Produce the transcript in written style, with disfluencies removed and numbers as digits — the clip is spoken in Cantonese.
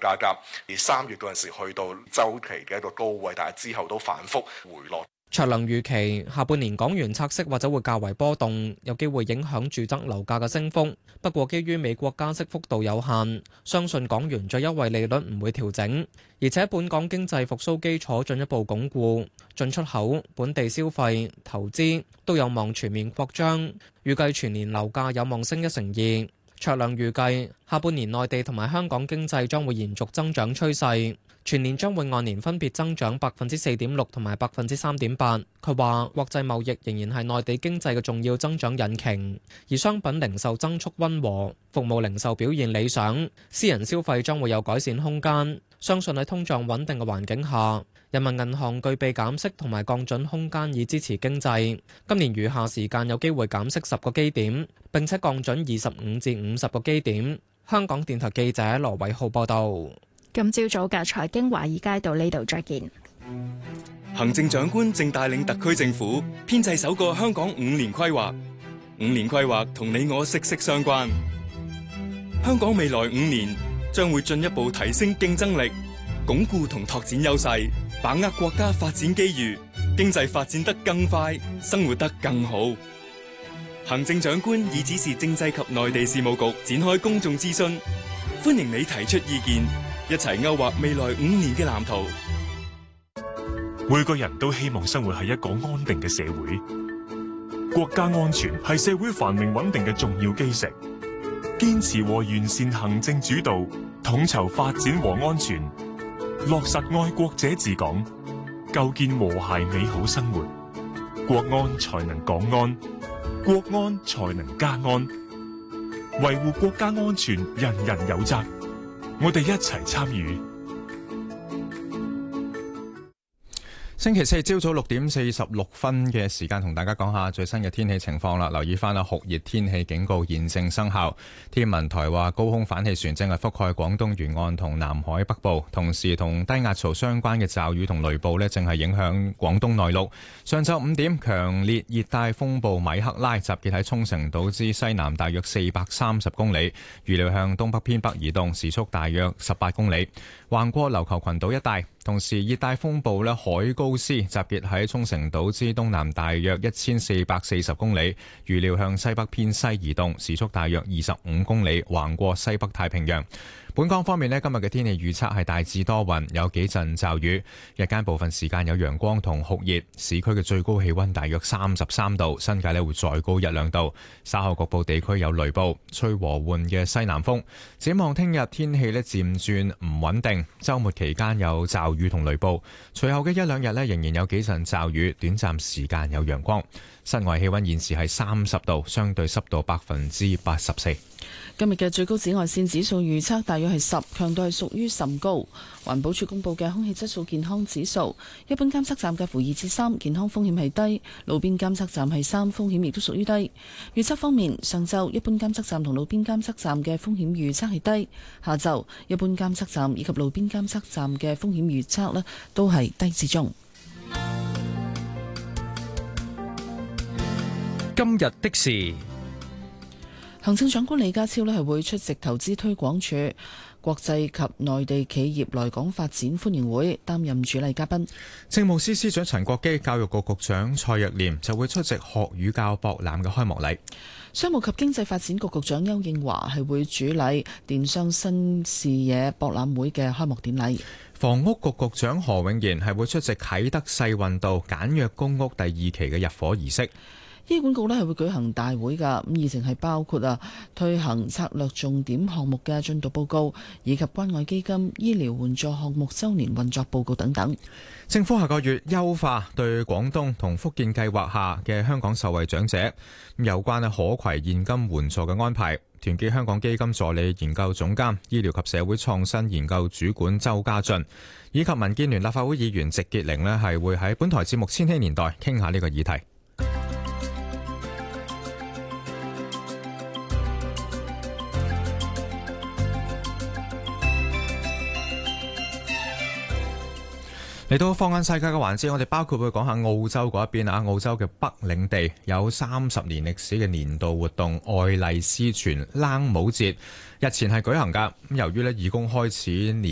價格，而3月嗰陣時去到週期嘅一個高位，但係之後都反覆回落。 卓亮預期下半年港元拆息或者會較為波動，有機會影響住宅樓價嘅升幅。不過基於美國加息幅度有限，相信港元最優惠利率唔會調整，而且本港經濟復甦基礎進一步鞏固，進出口、本地消費、投資都有望全面擴張，預計全年樓價有望升1成2。卓亮預計下半年內地同埋香港經濟將會延續增長趨勢。全年將會按年分別增長4.6%同埋3.8%。佢話國際貿易仍然係內地經濟嘅重要增長引擎，而商品零售增速溫和，服務零售表現理想，私人消費將會有改善空間。相信喺通脹穩定嘅環境下，人民銀行具備減息同埋降準空間以支持經濟。今年餘下時間有機會減息10個基點，並且降準25至50個基點。香港電台記者羅偉浩報道。 今朝早嘅財經華爾街到呢度再見。 行政長官正帶領特區政府編製首個香港5年規劃，5年規劃同你我息息相關。香港未來5年將會進一步提升競爭力，鞏固同拓展優勢，把握國家發展機遇，經濟發展得更快，生活得更好。行政長官已指示政制及內地事務局展開公眾諮詢，歡迎你提出意見，一齊勾畫未來5年嘅藍圖。 每個人都希望生活喺一個安定嘅社會，國家安全係社會繁榮穩定嘅重要基石。堅持和完善行政主導，統籌發展和安全，落實愛國者治港，構建和諧美好生活，國安才能港安，國安才能家安。維護國家安全，人人有責。我哋一齊參與。 星期四朝早6:46嘅時間，同大家講下最新嘅天氣情況啦。留意翻酷熱天氣警告現正生效。天文台話高空反氣旋正係覆蓋廣東沿岸同南海北部，同時同低壓槽相關嘅驟雨同雷暴正係影響廣東內陸。上晝5點，強烈熱帶風暴米克拉集結喺沖繩島之西南大約430公里，預料向東北偏北移動，時速大約18公里，橫過琉球群島一帶。同時，熱帶風暴海高斯集結喺沖繩島之東南大約1440公里，預料向西北偏西移動，時速大約25公里，橫過西北太平洋。本港方面今日嘅天氣預測係大致多雲，有幾陣驟雨，日間部分時間有陽光同酷熱，市區嘅最高氣溫大約33度，新界會再高1-2度。稍後局部地區有雷暴，吹和緩嘅西南風。展望聽日天氣漸轉唔穩定，週末期間有驟雨同雷暴，隨後嘅1-2日仍然有幾陣驟雨，短暫時間有陽光。室外氣溫現時係30度，相對濕度84%。 今日嘅最高紫外線指數預測大約係10，強度係屬於甚高。環保署公布嘅空氣質素健康指數，一般監測站介乎2至3，健康風險係低；路邊監測站係3，風險亦都屬於低。預測方面，上晝一般監測站同路邊監測站嘅風險預測係低；下晝一般監測站以及路邊監測站嘅風險預測呢都係低至中。 今日的事， 行政長官李家超係會出席投資推廣署國際及內地企業來港發展歡迎會，擔任主禮嘉賓。 政務司司長陳國基、教育局局長蔡若蓮就會出席學與教博覽嘅開幕禮。 商務及經濟發展局局長邱應華係會主禮電商新視野博覽會嘅開幕典禮。 房屋局局長何永賢係會出席啟德世運道簡約公屋第2期嘅入伙儀式。 醫管局咧係會舉行大會㗎，議程係包括推行策略重點項目嘅進度報告，以及關愛基金醫療援助項目週年運作報告等等。 政府下個月優化對廣東同福建計劃下嘅香港受惠長者有關可攜現金援助嘅安排。團結香港基金助理研究總監、醫療及社會創新研究主管周家俊，以及民建聯立法會議員席潔玲係會喺本台節目《千禧年代》傾下呢個議題。嚟到放眼世界嘅環節，我哋包括會講下澳洲嗰一邊啊。澳洲嘅北領地有30年歷史嘅年度活動愛麗絲泉冷帽節，日前係舉行㗎。由於義工開始